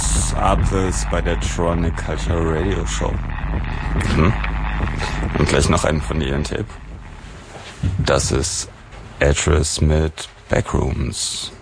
ist Abriss bei der Tronic Culture Radio Show. Und gleich noch einen von ihren Tape. Das ist Address mit Backrooms.